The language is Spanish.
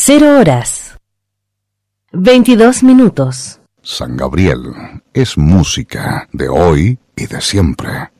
0 horas 22 minutos. San Gabriel es música de hoy y de siempre.